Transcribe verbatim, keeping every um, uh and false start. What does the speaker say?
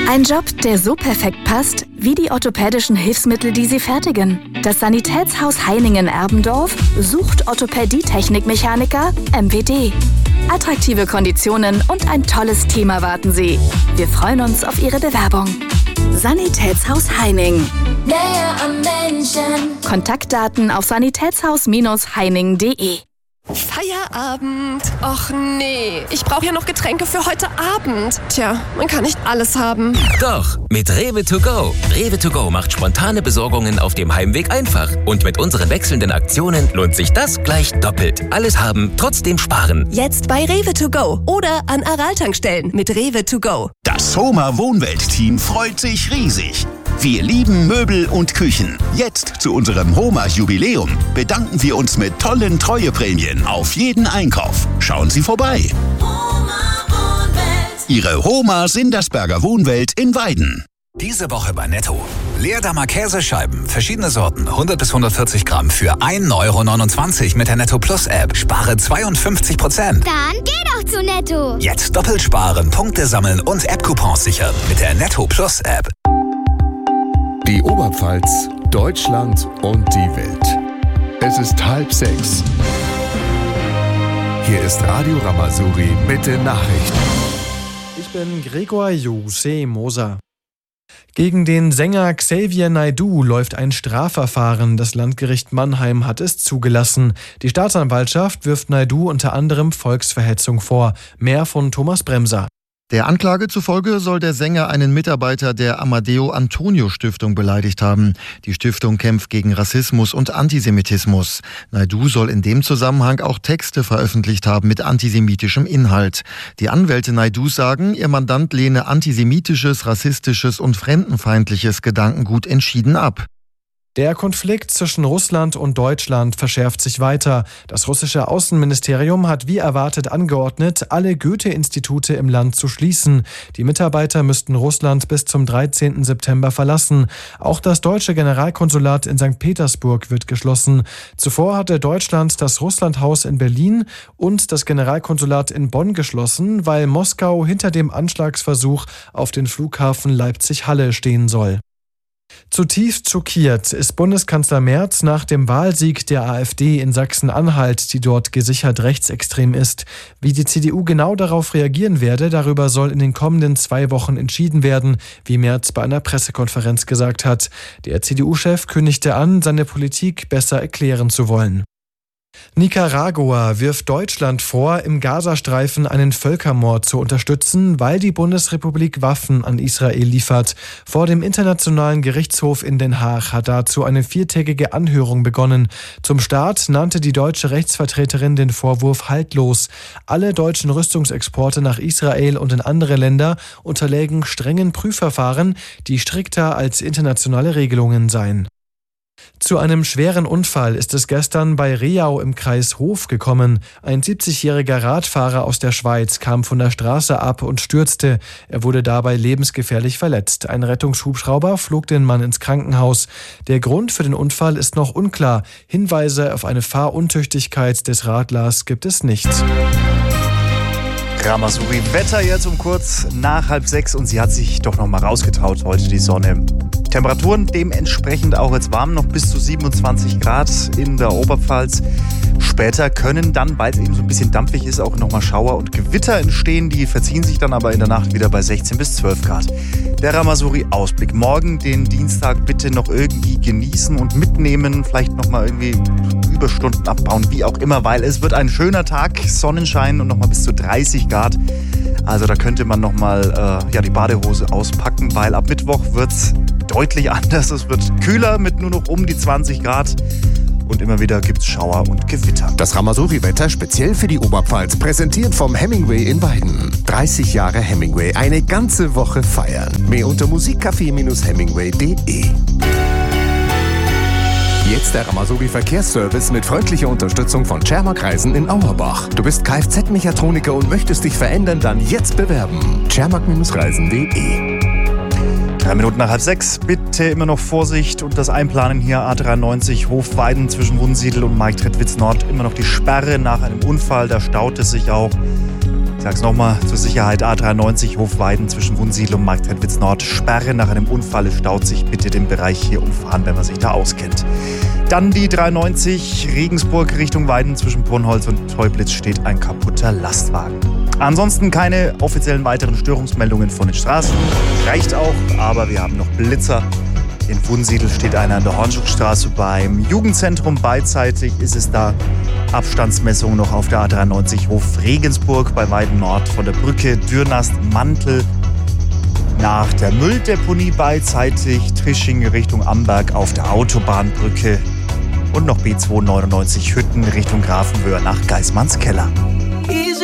Ein Job, der so perfekt passt, wie die orthopädischen Hilfsmittel, die sie fertigen. Das Sanitätshaus Heiningen-Erbendorf sucht Orthopädie-Technikmechaniker M P D. Attraktive Konditionen und ein tolles Team erwarten Sie. Wir freuen uns auf Ihre Bewerbung. Sanitätshaus Heining. Näher am Menschen. Kontaktdaten auf sanitätshaus Heining punkt de. Feierabend. Och nee, ich brauche ja noch Getränke für heute Abend. Tja, man kann nicht alles haben. Doch, mit Rewe to go. Rewe to go macht spontane Besorgungen auf dem Heimweg einfach. Und mit unseren wechselnden Aktionen lohnt sich das gleich doppelt. Alles haben, trotzdem sparen. Jetzt bei Rewe to go oder an Aral-Tankstellen mit Rewe to go. Das Homa Wohnwelt-Team freut sich riesig. Wir lieben Möbel und Küchen. Jetzt zu unserem Homa-Jubiläum bedanken wir uns mit tollen Treueprämien auf jeden Einkauf. Schauen Sie vorbei. Homa Wohnwelt. Ihre Homa Sindersberger Wohnwelt in Weiden. Diese Woche bei Netto. Leerdammer Käsescheiben, verschiedene Sorten, hundert bis hundertvierzig Gramm für ein Euro neunundzwanzig mit der Netto Plus App. Spare zweiundfünfzig Prozent. Dann geh doch zu Netto. Jetzt doppelt sparen, Punkte sammeln und App-Coupons sichern mit der Netto Plus App. Die Oberpfalz, Deutschland und die Welt. Es ist halb sechs. Hier ist Radio Ramazouri mit den Nachrichten. Ich bin Gregor Jose Moser. Gegen den Sänger Xavier Naidoo läuft ein Strafverfahren. Das Landgericht Mannheim hat es zugelassen. Die Staatsanwaltschaft wirft Naidoo unter anderem Volksverhetzung vor. Mehr von Thomas Bremser. Der Anklage zufolge soll der Sänger einen Mitarbeiter der Amadeo Antonio Stiftung beleidigt haben. Die Stiftung kämpft gegen Rassismus und Antisemitismus. Naidoo soll in dem Zusammenhang auch Texte veröffentlicht haben mit antisemitischem Inhalt. Die Anwälte Naidoos sagen, ihr Mandant lehne antisemitisches, rassistisches und fremdenfeindliches Gedankengut entschieden ab. Der Konflikt zwischen Russland und Deutschland verschärft sich weiter. Das russische Außenministerium hat wie erwartet angeordnet, alle Goethe-Institute im Land zu schließen. Die Mitarbeiter müssten Russland bis zum dreizehnten September verlassen. Auch das deutsche Generalkonsulat in Sankt Petersburg wird geschlossen. Zuvor hatte Deutschland das Russlandhaus in Berlin und das Generalkonsulat in Bonn geschlossen, weil Moskau hinter dem Anschlagsversuch auf den Flughafen Leipzig-Halle stehen soll. Zutiefst schockiert ist Bundeskanzler Merz nach dem Wahlsieg der AfD in Sachsen-Anhalt, die dort gesichert rechtsextrem ist. Wie die C D U genau darauf reagieren werde, darüber soll in den kommenden zwei Wochen entschieden werden, wie Merz bei einer Pressekonferenz gesagt hat. Der C D U-Chef kündigte an, seine Politik besser erklären zu wollen. Nicaragua wirft Deutschland vor, im Gazastreifen einen Völkermord zu unterstützen, weil die Bundesrepublik Waffen an Israel liefert. Vor dem Internationalen Gerichtshof in Den Haag hat dazu eine viertägige Anhörung begonnen. Zum Start nannte die deutsche Rechtsvertreterin den Vorwurf haltlos. Alle deutschen Rüstungsexporte nach Israel und in andere Länder unterlägen strengen Prüfverfahren, die strikter als internationale Regelungen seien. Zu einem schweren Unfall ist es gestern bei Riau im Kreis Hof gekommen. Ein siebzigjähriger Radfahrer aus der Schweiz kam von der Straße ab und stürzte. Er wurde dabei lebensgefährlich verletzt. Ein Rettungshubschrauber flog den Mann ins Krankenhaus. Der Grund für den Unfall ist noch unklar. Hinweise auf eine Fahruntüchtigkeit des Radlers gibt es nicht. Ramazouri Wetter jetzt um kurz nach halb sechs und sie hat sich doch noch mal rausgetraut heute, die Sonne. Temperaturen dementsprechend auch jetzt warm, noch bis zu siebenundzwanzig Grad in der Oberpfalz. Später können dann, weil es eben so ein bisschen dampfig ist, auch nochmal Schauer und Gewitter entstehen. Die verziehen sich dann aber in der Nacht wieder bei sechzehn bis zwölf Grad. Der Ramazouri-Ausblick. Morgen, den Dienstag, bitte noch irgendwie genießen und mitnehmen. Vielleicht nochmal irgendwie Überstunden abbauen, wie auch immer, weil es wird ein schöner Tag, Sonnenschein und nochmal bis zu dreißig Grad. Also da könnte man nochmal äh, ja, die Badehose auspacken, weil ab Mittwoch wird es deutlich anders. Es wird kühler mit nur noch um die zwanzig Grad. Und immer wieder gibt's Schauer und Gewitter. Das Ramazouri-Wetter speziell für die Oberpfalz, präsentiert vom Hemingway in Weiden. dreißig Jahre Hemingway, eine ganze Woche feiern. Mehr unter musikcafé Bindestrich hemingway punkt de. Jetzt der Ramazouri-Verkehrsservice mit freundlicher Unterstützung von Cermak Reisen in Auerbach. Du bist Kfz-Mechatroniker und möchtest dich verändern, dann jetzt bewerben. cermak Reisen punkt de. Drei Minuten nach halb sechs. Bitte immer noch Vorsicht und das Einplanen hier. A dreiundneunzig Hofweiden zwischen Wunsiedel und Marktredwitz Nord. Immer noch die Sperre nach einem Unfall. Da staut es sich auch. sag's nochmal zur Sicherheit: A dreiundneunzig Hofweiden zwischen Wunsiedel und Marktredwitz Nord. Sperre nach einem Unfall, es staut sich. Bitte den Bereich hier umfahren, wenn man sich da auskennt. Dann die dreiundneunzig Regensburg Richtung Weiden zwischen Brunholz und Teublitz steht ein kaputter Lastwagen. Ansonsten keine offiziellen weiteren Störungsmeldungen von den Straßen. Reicht auch, aber wir haben noch Blitzer. In Wunsiedel steht einer an der Hornschukstraße. Beim Jugendzentrum beidseitig ist es da Abstandsmessung noch auf der A dreiundneunzig Hof Regensburg bei Weiden Nord von der Brücke Dürnast-Mantel. Nach der Mülldeponie beidseitig Trisching Richtung Amberg auf der Autobahnbrücke. Und noch B zweihundertneunundneunzig Hütten Richtung Grafenwöhr nach Geismannskeller.